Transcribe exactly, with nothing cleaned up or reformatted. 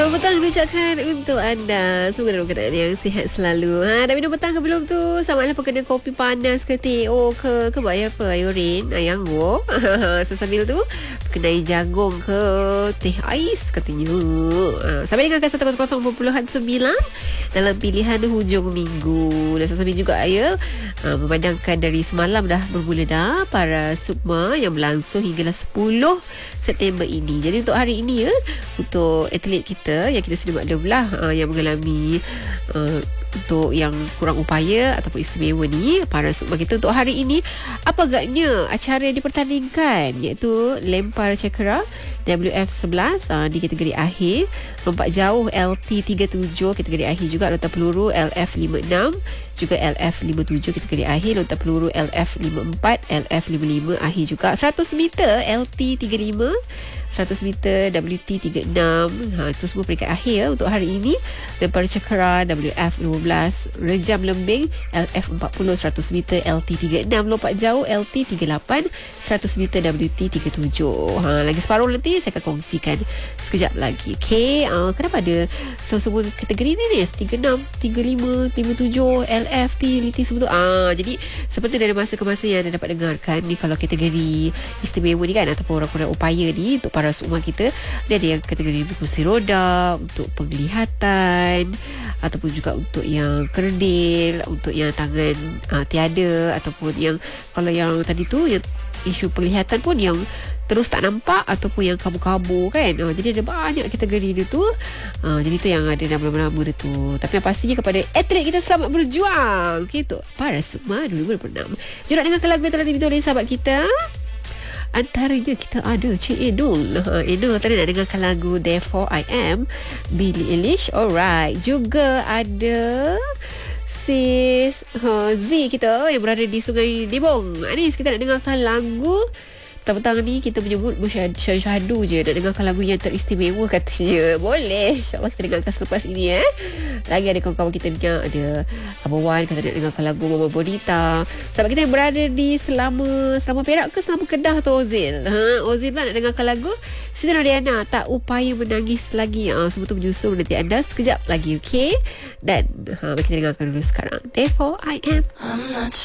Selamat petang diucapkan untuk anda. Semoga dalam keadaan yang sihat selalu. Ha, dah minum petang ke belum tu? Samalah kena kopi panas ke teh oh ke ke bayar apa ayurin ayang go. So sambil tu kenai jagung ke teh ais katanya. Ha, sampai dengan seratus perpuluhan sembilan dalam pilihan hujung minggu. Dan sambil juga ya ha, memandangkan dari semalam dah bermula dah para sukma yang berlangsung hinggalah sepuluh September ini. Jadi untuk hari ini ya, untuk atlet kita yang kita sudah maklum lah uh, yang mengalami uh, untuk yang kurang upaya ataupun istimewa ni, para sukma kita untuk hari ini, apa agaknya acara yang dipertandingkan iaitu lempar cakera W F sebelas uh, di kategori akhir, lompat jauh L T tiga puluh tujuh kategori akhir juga, lontar peluru L F lima puluh enam juga L F lima puluh tujuh kategori akhir, lontar peluru L F lima puluh empat L F lima puluh lima akhir juga, seratus meter L T tiga puluh lima, seratus meter W T tiga puluh enam. Ha, itu semua peringkat akhir untuk hari ini. Lempar cakera W F lima belas, rejam lembing L F empat puluh, seratus meter L T tiga puluh enam, lompat jauh L T tiga puluh lapan, seratus meter W T tiga puluh tujuh. Ha, lagi separuh nanti saya akan kongsikan sekejap lagi. Okey, uh, kenapa ada semua kategori ni ni? tiga puluh enam, tiga puluh lima, lima puluh tujuh, L F, T, L T semua tu. Ah, jadi seperti dari masa ke masa yang anda dapat dengarkan ni, kalau kategori istimewa ni kan, ataupun orang-orang upaya ni, untuk para sukma kita, dia ada yang kategori kursi roda, untuk penglihatan, ataupun juga untuk yang kerdil, untuk yang tangan uh, tiada, ataupun yang kalau yang tadi tu yang isu penglihatan pun yang terus tak nampak, ataupun yang kabur-kabur kan. Uh, jadi ada banyak kategori dia tu. Uh, jadi tu yang ada nama-nama dia tu. Tapi yang pastinya kepada atlet kita, selamat berjuang. Okay, tu para sukma dua ribu dua puluh enam. Jom nak dengarkan lagu yang telah diminta oleh sahabat kita. Antaranya kita ada Cik Enul. Ha, Enul tadi nak dengarkan lagu Therefore I Am, Billie Eilish. Alright. Juga ada Sis ha, Z kita yang berada di Sungai Libong. Anis, kita nak dengarkan lagu. Petang-petang ni kita menyebut syahdu je, nak dengarkan lagu yang teristimewa katanya. Boleh, InsyaAllah kita dengarkan selepas ini eh. Lagi ada kawan-kawan kita dengar, ada Abang Wan kata nak dengarkan lagu Mama Bonita. Sahabat kita yang berada di selama selama Perak ke selama Kedah tu, Ozil. Ha, Ozil lah nak dengarkan lagu Siti Nodiana, Tak Upaya Menangis Lagi. Ha, semua tu menyusul nanti anda sekejap lagi, okey? Dan ha, mari kita dengarkan dulu sekarang Therefore I Am.